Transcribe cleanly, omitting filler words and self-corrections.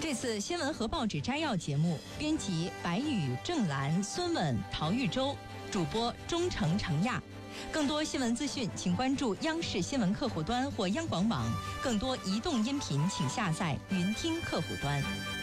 这次新闻和报纸摘要节目，编辑白宇、郑兰、孙稳、陶玉洲，主播钟诚、程亚。更多新闻资讯，请关注央视新闻客户端或央广网。更多移动音频，请下载云听客户端。